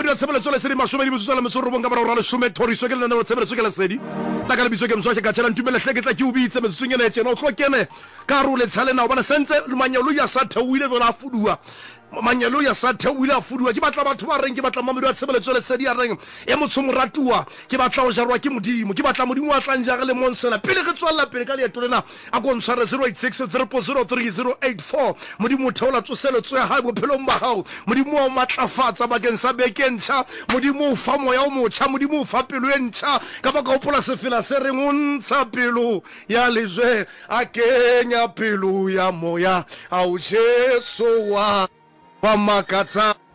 la tshebeletso le sedi mashome di botsa le metsoro bonga bara rale shume toriso ke le nna tshebeletso ke le sedi la ka le bitso ke mswa ke ka tshela ntumele hle ke tla ke ubitse metsong ene tshena o tlokene ka ro le tshale na o bana sentse manyalo ya sa thawile vela fudua manyalo ya sa thawile a fudua ke batla batho ba reng ke batla mamedi wa tshebeletso le sedi ya reng e motho moratuwa ke batla o jarwa ke modimo ke batla modimo wa tlanjare le monsela pele ke tswalla pele ka le etolena a go ntshare 0863003084 modimo theola tsoseletso ya hae bophelong ba hao modimo wa matlafatsa bakeng sa bekentšha modimo o fa moya o motšha modimo o fa pelo e ntšha ka baka gopola sefela se reng o ntsha pelo ya lejwe a kenya pelo ya moya ao Jesu wa makatsa